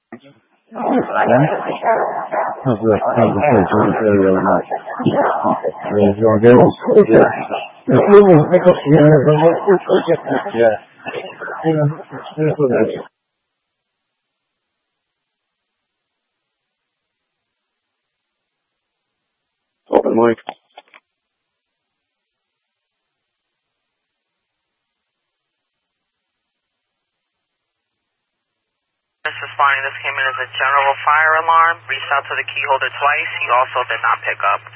Open mic. This is Barney. This came in as a general fire alarm. Reached out to the key holder twice. He also did not pick up.